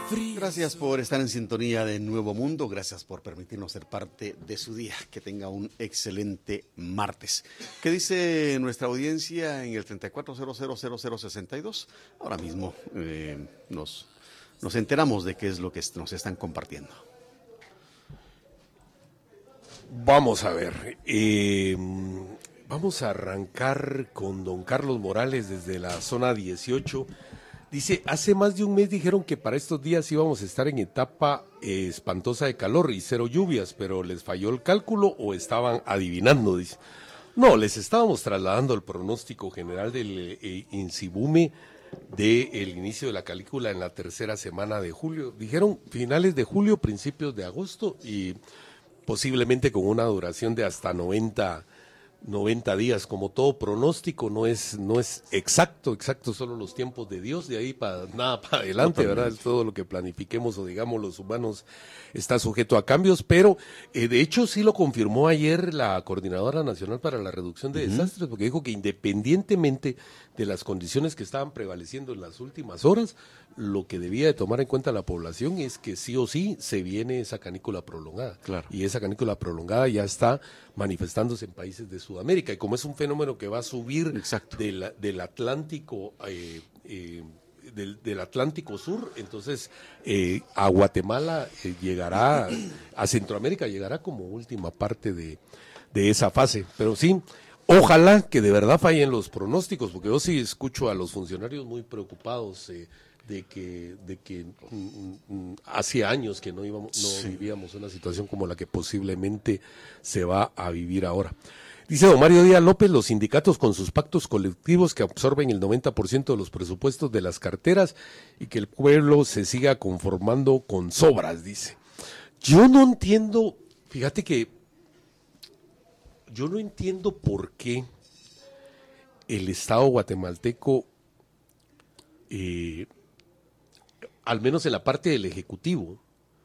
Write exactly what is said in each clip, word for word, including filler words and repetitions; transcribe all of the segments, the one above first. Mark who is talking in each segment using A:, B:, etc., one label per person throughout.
A: Gracias por estar en sintonía de Nuevo Mundo, gracias por permitirnos ser parte de su día, que tenga un excelente martes. ¿Qué dice nuestra audiencia en el treinta y cuatro cero cero cero cero sesenta y dos? Ahora mismo eh, nos, nos enteramos de qué es lo que nos están compartiendo.
B: Vamos a ver, eh, vamos a arrancar con don Carlos Morales desde la zona dieciocho. Dice, hace más de un mes dijeron que para estos días íbamos a estar en etapa eh, espantosa de calor y cero lluvias, pero les falló el cálculo o estaban adivinando, dice. No, les estábamos trasladando el pronóstico general del eh, INSIBUME del inicio de la canícula en la tercera semana de julio. Dijeron finales de julio, principios de agosto y posiblemente con una duración de hasta noventa días. Como todo pronóstico no es no es exacto, exacto solo los tiempos de Dios, de ahí para nada para adelante, no, ¿verdad? Todo lo que planifiquemos o digamos los humanos está sujeto a cambios, pero eh, de hecho sí lo confirmó ayer la Coordinadora Nacional para la Reducción de uh-huh. Desastres, porque dijo que independientemente de las condiciones que estaban prevaleciendo en las últimas horas, lo que debía de tomar en cuenta la población es que sí o sí se viene esa canícula prolongada. Claro. Y esa canícula prolongada ya está manifestándose en países de Sudamérica. Y como es un fenómeno que va a subir del, del Atlántico eh, eh, del, del Atlántico Sur, entonces eh, a Guatemala eh, llegará, a Centroamérica llegará como última parte de, de esa fase. Pero sí, ojalá que de verdad fallen los pronósticos, porque yo sí escucho a los funcionarios muy preocupados eh, de que de que mm, mm, hace años que no íbamos no sí. vivíamos una situación como la que posiblemente se va a vivir ahora. Dice don Mario Díaz López, los sindicatos con sus pactos colectivos que absorben el noventa por ciento de los presupuestos de las carteras y que el pueblo se siga conformando con sobras, dice. Yo no entiendo, fíjate que yo no entiendo por qué el Estado guatemalteco, eh, al menos en la parte del Ejecutivo,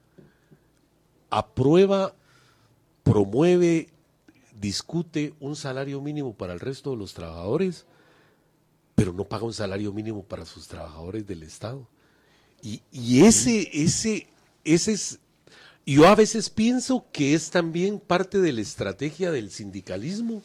B: aprueba, promueve, discute un salario mínimo para el resto de los trabajadores, pero no paga un salario mínimo para sus trabajadores del Estado. Y, y ese, ese, ese es, yo a veces pienso que es también parte de la estrategia del sindicalismo.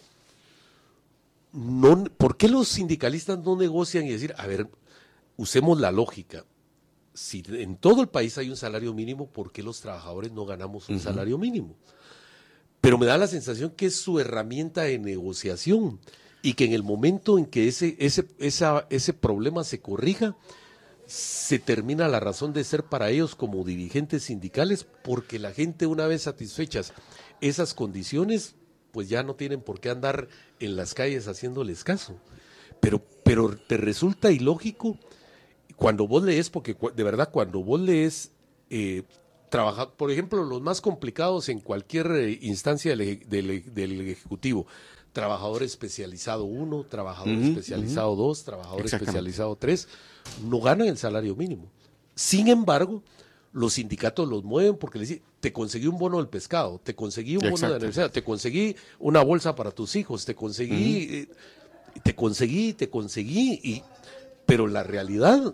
B: No, ¿por qué los sindicalistas no negocian y decir, a ver, usemos la lógica? Si en todo el país hay un salario mínimo, ¿por qué los trabajadores no ganamos un uh-huh. salario mínimo? Pero me da la sensación que es su herramienta de negociación y que en el momento en que ese, ese, esa, ese problema se corrija, se termina la razón de ser para ellos como dirigentes sindicales, porque la gente, una vez satisfechas esas condiciones, pues ya no tienen por qué andar en las calles haciéndoles caso. Pero, pero te resulta ilógico cuando vos lees, porque de verdad cuando vos lees... Eh, Trabajar, por ejemplo, los más complicados en cualquier eh, instancia del, del, del Ejecutivo, trabajador especializado uno, trabajador uh-huh, especializado uh-huh. dos, trabajador especializado tres, no ganan el salario mínimo. Sin embargo, los sindicatos los mueven porque les dicen, te conseguí un bono del pescado, te conseguí un bono Exacto. de la universidad, te conseguí una bolsa para tus hijos, te conseguí, uh-huh. eh, te conseguí, te conseguí, y, pero la realidad...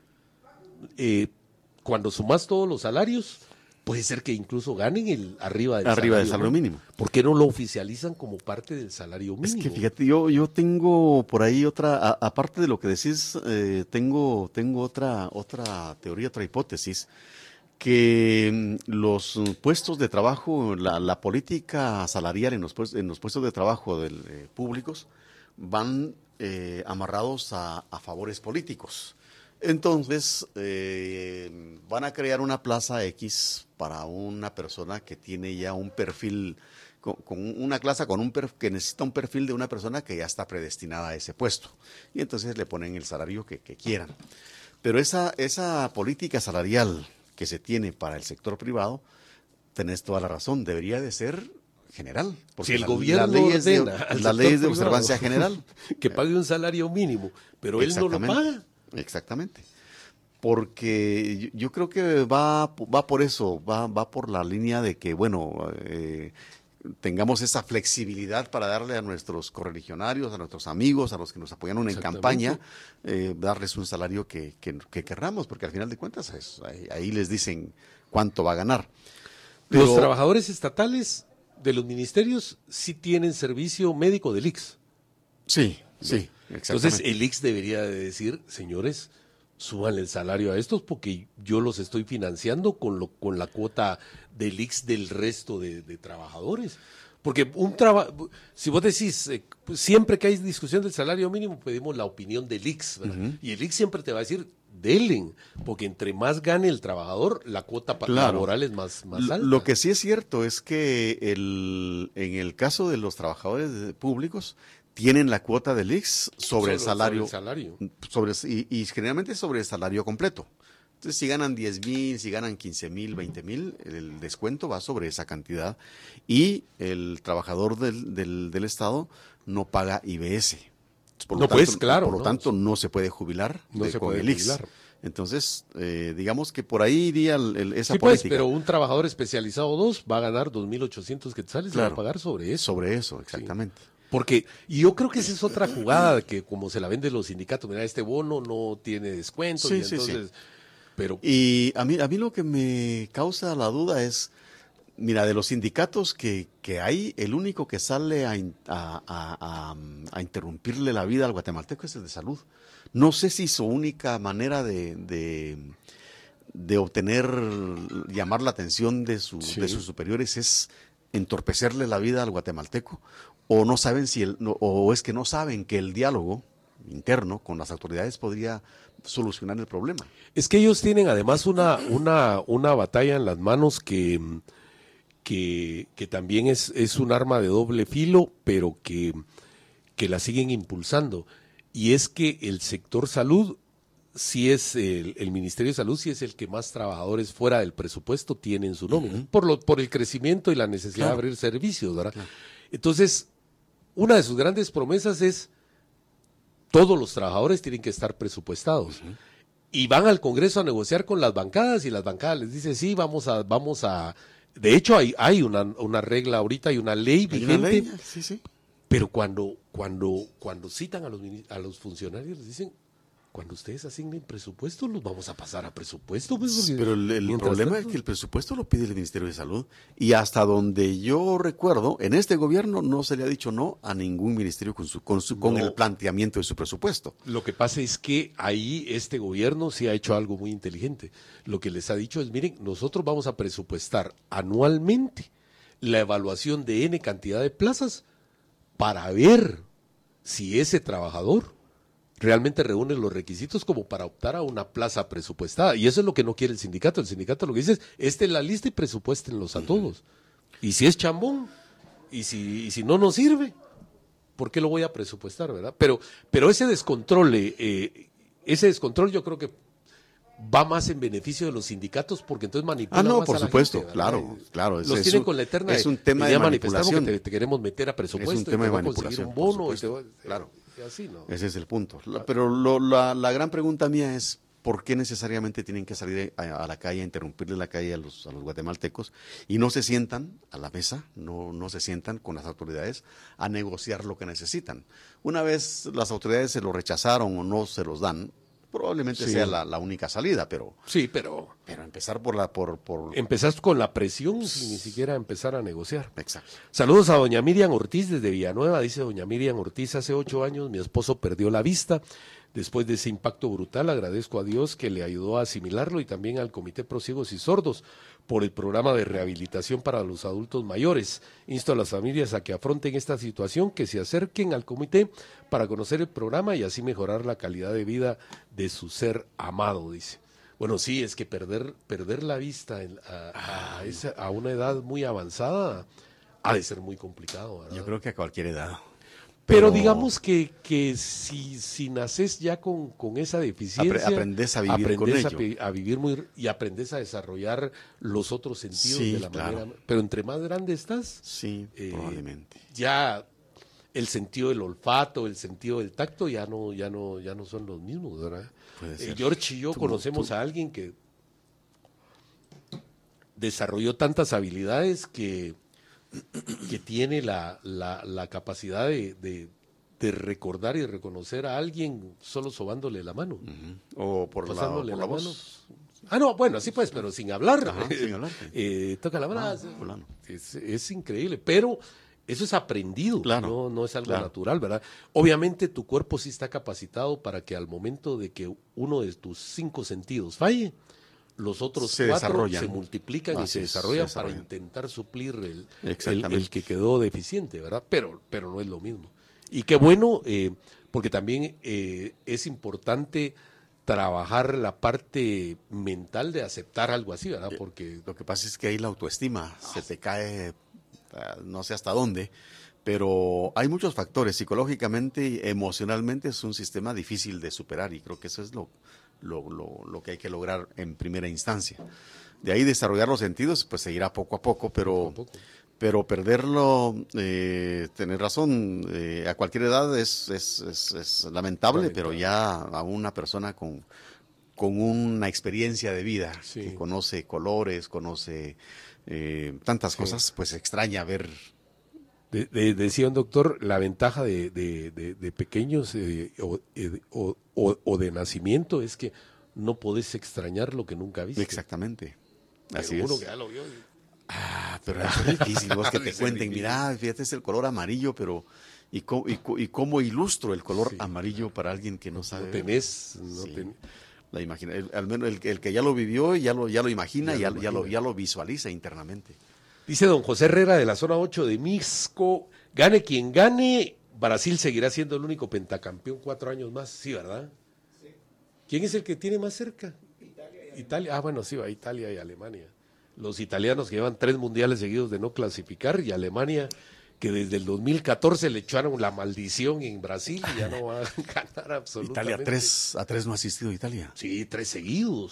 B: Eh, cuando sumas todos los salarios, puede ser que incluso ganen el arriba del
A: arriba
B: salario,
A: del salario mínimo.
B: ¿Por qué no lo oficializan como parte del salario mínimo?
A: Es que fíjate, yo yo tengo por ahí otra, a, aparte de lo que decís, eh, tengo tengo otra otra teoría, otra hipótesis, que los puestos de trabajo, la, la política salarial en los puestos, en los puestos de trabajo del, eh, públicos van eh, amarrados a, a favores políticos. Entonces, eh, van a crear una plaza X para una persona que tiene ya un perfil, con, con una clase con un perfil, que necesita un perfil de una persona que ya está predestinada a ese puesto. Y entonces le ponen el salario que, que quieran. Pero esa, esa política salarial que se tiene para el sector privado, tenés toda la razón, debería de ser general. Porque
B: si el
A: la,
B: gobierno
A: la ley es de, la ley es de observancia general.
B: Que pague un salario mínimo, pero él no lo paga.
A: Exactamente, porque yo, yo creo que va va por eso, va va por la línea de que, bueno, eh, tengamos esa flexibilidad para darle a nuestros correligionarios, a nuestros amigos, a los que nos apoyaron en campaña, eh, darles un salario que, que, que querramos, porque al final de cuentas es, ahí, ahí les dicen cuánto va a ganar.
B: Pero, los trabajadores estatales de los ministerios sí tienen servicio médico del I X S.
A: Sí, sí,
B: exactamente. Entonces el I X S debería de decir, señores, súbanle el salario a estos porque yo los estoy financiando con lo con la cuota del I X S del resto de, de trabajadores. Porque un trabajo, si vos decís, eh, pues siempre que hay discusión del salario mínimo, pedimos la opinión del I X S, ¿verdad? Uh-huh. Y el I X S siempre te va a decir, delen, porque entre más gane el trabajador, la cuota claro. laboral es más, más alta.
A: Lo que sí es cierto es que el, en el caso de los trabajadores públicos, tienen la cuota del I X S sobre, sobre el salario,
B: sobre el salario.
A: Sobre, y, y generalmente sobre el salario completo. Entonces, si ganan diez mil, si ganan quince mil, veinte mil, el descuento va sobre esa cantidad y el trabajador del, del, del Estado no paga I B S. Por lo
B: no,
A: tanto,
B: pues, claro.
A: Por lo
B: no,
A: tanto, no se puede jubilar
B: no
A: de,
B: se
A: con
B: puede
A: el I X S.
B: Jubilar.
A: Entonces, eh, digamos que por ahí iría el, el, esa
B: sí,
A: política.
B: Pues, pero un trabajador especializado dos va a ganar dos mil ochocientos quetzales y claro, va a pagar sobre eso.
A: Sobre eso, exactamente.
B: Sí. Porque, y yo creo que esa es otra jugada que como se la venden los sindicatos, mira, este bono no tiene descuento,
A: sí,
B: y
A: sí,
B: entonces,
A: sí.
B: pero
A: y a mí, a mí lo que me causa la duda es, mira, de los sindicatos que, que hay, el único que sale a, a, a, a interrumpirle la vida al guatemalteco es el de salud. No sé si su única manera de, de, de obtener, llamar la atención de, su, sí. de sus superiores es entorpecerle la vida al guatemalteco, o no saben si el, no, o es que no saben que el diálogo interno con las autoridades podría solucionar el problema.
B: Es que ellos tienen además una, una, una batalla en las manos que, que, que también es, es un arma de doble filo, pero que, que la siguen impulsando. Y es que el sector salud, sí es el, el Ministerio de Salud, sí es el que más trabajadores fuera del presupuesto tiene en su nómina, uh-huh. por, lo, por el crecimiento y la necesidad claro. de abrir servicios, ¿verdad? Claro. Entonces, una de sus grandes promesas es todos los trabajadores tienen que estar presupuestados. Uh-huh. Y van al Congreso a negociar con las bancadas y las bancadas les dicen, sí, vamos a... vamos a de hecho, hay, hay una, una regla ahorita, hay una ley vigente,
A: una ley? Sí, sí.
B: Pero cuando, cuando, cuando citan a los, a los funcionarios les dicen, cuando ustedes asignen presupuesto, los vamos a pasar a presupuesto. Pues,
A: pero el, el problema tanto... es que el presupuesto lo pide el Ministerio de Salud. Y hasta donde yo recuerdo, en este gobierno no se le ha dicho no a ningún ministerio con, su, con, su, no. con el planteamiento de su presupuesto.
B: Lo que pasa es que ahí este gobierno sí ha hecho algo muy inteligente. Lo que les ha dicho es, miren, nosotros vamos a presupuestar anualmente la evaluación de N cantidad de plazas para ver si ese trabajador realmente reúne los requisitos como para optar a una plaza presupuestada. Y eso es lo que no quiere el sindicato. El sindicato lo que dice es, esta es la lista y presupuéstenlos a todos. Y si es chambón, y si, y si no nos sirve, ¿por qué lo voy a presupuestar, verdad? Pero, pero ese descontrol, eh, ese descontrol yo creo que va más en beneficio de los sindicatos porque entonces manipulan
A: ah, no,
B: más
A: por
B: a la
A: supuesto,
B: gente,
A: claro, claro.
B: Los tienen un, con la eterna
A: es un tema de manipulación.
B: Te, te queremos meter a presupuesto.
A: Es un tema
B: y te
A: de
B: va
A: manipulación.
B: A conseguir un bono.
A: Y te va,
B: claro. Y así, ¿no?
A: Ese es el punto. La, pero lo, la, la gran pregunta mía es, ¿por qué necesariamente tienen que salir a, a la calle, a interrumpirle la calle a los, a los guatemaltecos y no se sientan a la mesa, no, no se sientan con las autoridades a negociar lo que necesitan? Una vez las autoridades se lo rechazaron o no se los dan, probablemente sí. sea la, la única salida, pero
B: sí, pero
A: pero empezar por la por por
B: empezar con la presión sin ni siquiera empezar a negociar.
A: Exacto.
B: Saludos a doña Miriam Ortiz desde Villanueva. Dice doña Miriam Ortiz, hace ocho años mi esposo perdió la vista. Después de ese impacto brutal, agradezco a Dios que le ayudó a asimilarlo y también al Comité Pro Ciegos y Sordos por el programa de rehabilitación para los adultos mayores. Insto a las familias a que afronten esta situación, que se acerquen al comité para conocer el programa y así mejorar la calidad de vida de su ser amado, dice. Bueno, sí, es que perder perder la vista en, a, a, esa, a una edad muy avanzada ha de ser muy complicado, ¿verdad?
A: Yo creo que a cualquier edad.
B: Pero, Pero digamos que, que si, si naces ya con, con esa deficiencia,
A: aprendes a vivir con ello.
B: A, a vivir muy, y aprendes a desarrollar los otros sentidos
A: sí,
B: de la
A: claro.
B: manera. Pero entre más grande estás,
A: sí, eh, probablemente.
B: Ya el sentido del olfato, el sentido del tacto ya no, ya no, ya no son los mismos, ¿verdad?
A: Puede ser.
B: Eh, George y yo
A: tú,
B: conocemos tú. a alguien que desarrolló tantas habilidades que que tiene la, la, la capacidad de, de, de recordar y reconocer a alguien solo sobándole la mano.
A: Uh-huh. O por la, por la, la voz. Mano.
B: Ah, no, bueno, así pues, pero sin hablar.
A: Ajá, sin hablar.
B: Eh, toca la mano. Ah, es, es increíble, pero eso es aprendido, claro, no, no es algo claro. natural, ¿verdad? Obviamente tu cuerpo sí está capacitado para que al momento de que uno de tus cinco sentidos falle, los otros se cuatro desarrollan. se multiplican ah, y se desarrollan, se desarrollan para intentar suplir el, el, el que quedó deficiente, ¿verdad? Pero, pero no es lo mismo. Y qué bueno, eh, porque también eh, es importante trabajar la parte mental de aceptar algo así, ¿verdad? Porque
A: lo que pasa es que ahí la autoestima ah, se te cae, no sé hasta dónde, pero hay muchos factores. Psicológicamente y emocionalmente es un sistema difícil de superar y creo que eso es lo, lo, lo, lo que hay que lograr en primera instancia. De ahí desarrollar los sentidos, pues seguirá poco a poco, pero... Poco a poco. Pero perderlo, eh, tener razón, eh, a cualquier edad es, es, es, es lamentable, lamentable, pero ya a una persona con, con una experiencia de vida, sí. que conoce colores, conoce eh, tantas sí. cosas, pues extraña ver.
B: De, de, decía un doctor, la ventaja de, de, de, de pequeños eh, o, eh, o, o, o de nacimiento es que no podés extrañar lo que nunca viste.
A: Exactamente, así
B: pero uno
A: es.
B: que ya lo vio.
A: Ah, pero es difícil, vos que te cuenten, mira, fíjate, es el color amarillo, pero ¿y cómo, y, y cómo ilustro el color sí, amarillo para alguien que no sabe?
B: No tenés, no
A: sí.
B: ten...
A: la imagina, el, al menos el, el que ya lo vivió, ya lo, ya lo imagina, ya, ya, lo, ya, lo, ya lo visualiza internamente.
B: Dice don José Herrera de la zona ocho de Mixco, gane quien gane, Brasil seguirá siendo el único pentacampeón cuatro años más, sí, ¿verdad? Sí. ¿Quién es el que tiene más cerca? Italia. Y Italia. Ah, bueno, sí, va Italia y Alemania. Los italianos que llevan tres mundiales seguidos de no clasificar y Alemania que desde el dos mil catorce le echaron la maldición en Brasil y ya no va a ganar absolutamente.
A: Italia, tres, a tres no ha asistido Italia.
B: Sí, tres seguidos.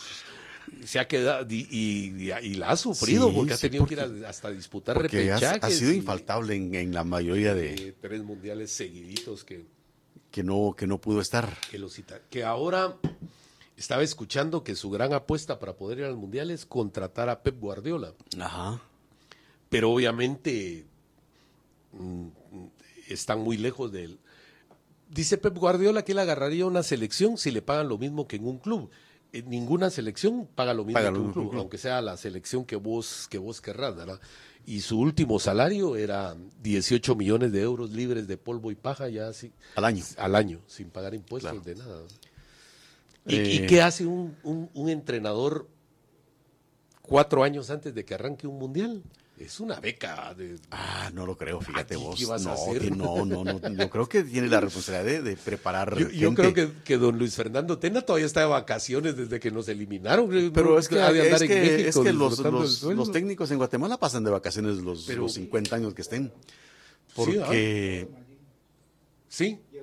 B: Se ha quedado y, y, y la ha sufrido sí, porque ha tenido sí, porque, que ir a, hasta disputar repechajes.
A: Ha, ha sido infaltable en, en la mayoría de...
B: Eh, tres mundiales seguiditos que...
A: Que no, que no pudo estar.
B: Que, los, que ahora... Estaba escuchando que su gran apuesta para poder ir al Mundial es contratar a Pep Guardiola.
A: Ajá.
B: Pero obviamente mmm, están muy lejos de él. Dice Pep Guardiola que él agarraría una selección si le pagan lo mismo que en un club. En ninguna selección paga lo mismo paga que en un club, club, aunque sea la selección que vos, que vos querrás, ¿verdad? Y su último salario era dieciocho millones de euros libres de polvo y paja ya así.
A: Al año.
B: Al año, sin pagar impuestos claro. de nada. ¿Y, eh, ¿Y qué hace un, un, un entrenador cuatro años antes de que arranque un mundial? Es una beca. De,
A: ah, no lo creo, fíjate vos.
B: ¿Qué vas
A: no,
B: a hacer?
A: no, no, no, yo creo que tiene la responsabilidad de, de preparar
B: Yo, yo creo que, que don Luis Fernando Tena todavía está de vacaciones desde que nos eliminaron.
A: Pero
B: no,
A: es que,
B: ha de
A: es que,
B: México,
A: es que los, los, los técnicos en Guatemala pasan de vacaciones los, Pero, los cincuenta años que estén. Porque...
B: Sí, ¿ah? sí.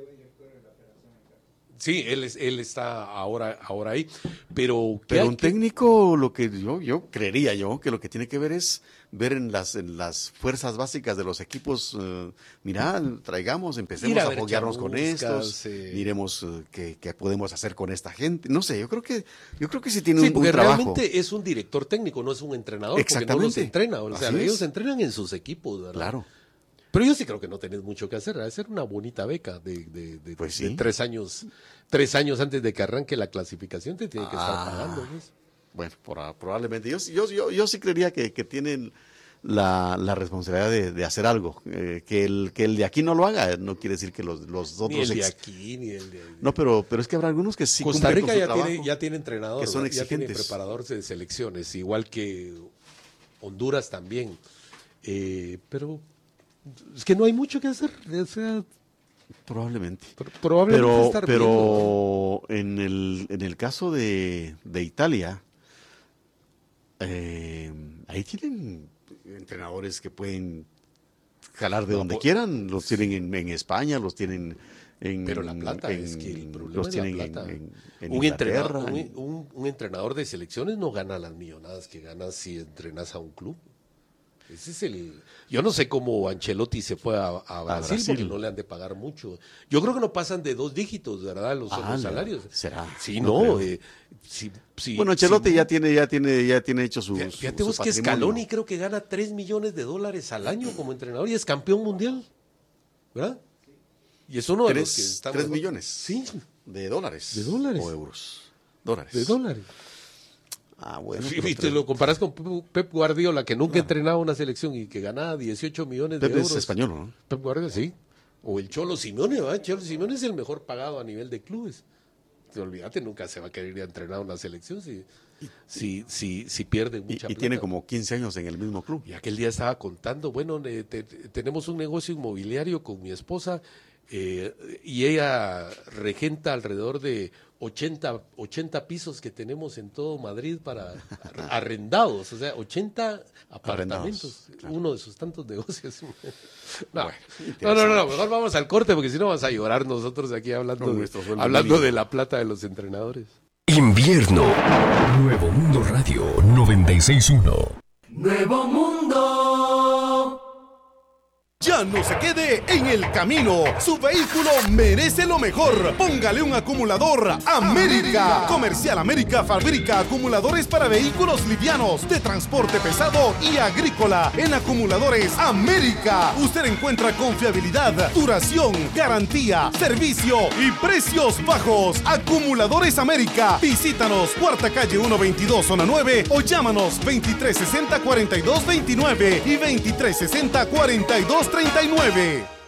B: Sí, él es, él está ahora, ahora ahí, pero
A: pero un que... técnico, lo que yo, yo creería yo que lo que tiene que ver es ver en las, en las fuerzas básicas de los equipos, uh, mira, traigamos, empecemos a, a foguearnos con estos, eh... miremos uh, qué, qué podemos hacer con esta gente, no sé, yo creo que, yo creo que sí tiene
B: sí,
A: un,
B: porque
A: un trabajo.
B: Realmente es un director técnico, no es un entrenador, porque no los entrena, o sea, Así ellos es. entrenan en sus equipos, ¿verdad?
A: Claro.
B: Pero yo sí creo que no tenés mucho que hacer, hacer una bonita beca de, de, de,
A: pues sí.
B: de tres años, tres años antes de que arranque la clasificación te tiene que ah, estar pagando. ¿Ves?
A: Bueno, por, probablemente. Yo, yo, yo, yo sí creería que, que tienen la, la responsabilidad de, de hacer algo. Eh, que, el, que el de aquí no lo haga no quiere decir que los, los otros...
B: Ni el de aquí, ni el de...
A: No, pero, pero es que habrá algunos que sí
B: Costa Rica ya
A: trabajo,
B: tiene, ya tiene entrenador,
A: que son
B: ya tiene
A: exigentes.
B: preparadores de selecciones, igual que Honduras también. Eh, pero... Es que no hay mucho que hacer, o sea,
A: probablemente.
B: Pro, probablemente
A: pero
B: estar
A: pero en el en el caso de, de Italia, eh, ahí tienen entrenadores que pueden jalar de no, donde pues, quieran, los tienen en, en España, los tienen en
B: pero la plata
A: en,
B: es que el problema
A: los
B: es
A: tienen
B: la plata.
A: En, en, en
B: un, entrenador, un,
A: en...
B: un, un entrenador de selecciones no gana las millonadas que gana si entrenas a un club. Ese es el. Yo no sé cómo Ancelotti se fue a, a, Brasil, a Brasil porque no le han de pagar mucho. Yo creo que no pasan de dos dígitos, ¿verdad? Los, ah, los salarios.
A: ¿Será?
B: Sí, no. no eh, sí, sí,
A: bueno, Ancelotti
B: sí,
A: ya tiene, ya tiene, ya tiene hecho su.
B: Fíjate
A: su,
B: vos
A: su
B: que Scaloni creo que gana tres millones de dólares al año como entrenador y es campeón mundial, ¿verdad? Y es uno de los que está
A: tres millones.
B: Sí.
A: De dólares.
B: De dólares.
A: O euros. Dólares.
B: De dólares.
A: Ah, bueno.
B: Sí, y te lo comparas con Pep Guardiola, que nunca ah. entrenaba una selección y que ganaba dieciocho millones
A: Pep
B: de euros.
A: Es español, ¿no?
B: Pep Guardiola, sí. O el Cholo Simeone, ¿verdad? Cholo Simeone es el mejor pagado a nivel de clubes. Olvídate, nunca se va a querer ir a entrenar una selección si, si, si, si pierde mucha
A: y, y
B: plata.
A: tiene como quince años en el mismo club.
B: Y aquel día estaba contando, bueno, te, te, tenemos un negocio inmobiliario con mi esposa eh, y ella regenta alrededor de ochenta, ochenta pisos que tenemos en todo Madrid para arrendados, o sea, ochenta apartamentos, claro. Uno de sus tantos negocios. No, bueno, no, no, no, mejor vamos al corte porque si no vamos a llorar nosotros aquí hablando, no, de, hablando de la plata de los entrenadores.
C: Invierno, Nuevo Mundo Radio noventa y seis punto uno.
D: Nuevo Mundo.
E: Ya no se quede en el camino. Su vehículo merece lo mejor. Póngale un acumulador América. Comercial América fabrica acumuladores para vehículos livianos, de transporte pesado y agrícola. En Acumuladores América usted encuentra confiabilidad, duración, garantía, servicio y precios bajos. Acumuladores América. Visítanos, Cuarta Calle ciento veintidós, Zona nueve, o llámanos veintitrés sesenta, cuarenta y dos veintinueve y veintitrés sesenta, cuarenta y dos treinta y nueve.